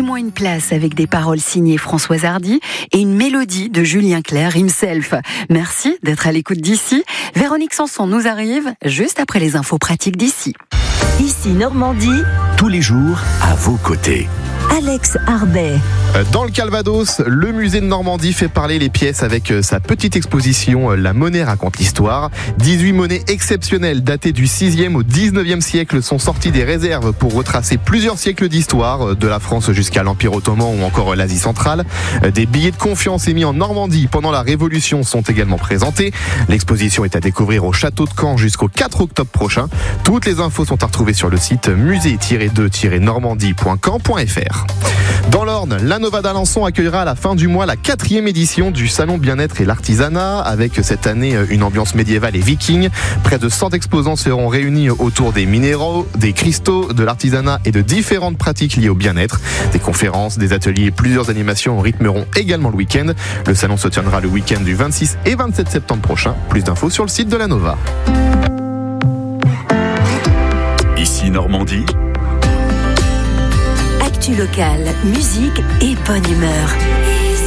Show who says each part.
Speaker 1: Donne-moi une place avec des paroles signées Françoise Hardy et une mélodie de Julien Clerc himself. Merci d'être à l'écoute d'ici. Véronique Sanson nous arrive juste après les infos pratiques d'ici.
Speaker 2: Ici Normandie,
Speaker 3: tous les jours à vos côtés.
Speaker 2: Alex Arbet.
Speaker 4: Dans le Calvados, le musée de Normandie fait parler les pièces avec sa petite exposition La monnaie raconte l'histoire. 18 monnaies exceptionnelles datées du 6e au 19e siècle sont sorties des réserves pour retracer plusieurs siècles d'histoire, de la France jusqu'à l'Empire ottoman ou encore l'Asie centrale. Des billets de confiance émis en Normandie pendant la Révolution sont également présentés. L'exposition est à découvrir au château de Caen jusqu'au 4 octobre prochain. Toutes les infos sont à retrouver sur le site musée-2-normandie.caen.fr. Dans l'Orne, la Nova d'Alençon accueillera à la fin du mois la 4e édition du Salon Bien-être et l'Artisanat, avec cette année une ambiance médiévale et viking. Près de 100 exposants seront réunis autour des minéraux, des cristaux, de l'artisanat et de différentes pratiques liées au bien-être. Des conférences, des ateliers et plusieurs animations rythmeront également le week-end. Le salon se tiendra le week-end du 26 et 27 septembre prochain. Plus d'infos sur le site de la Nova.
Speaker 3: Ici Normandie.
Speaker 2: Actu locale, musique et bonne humeur.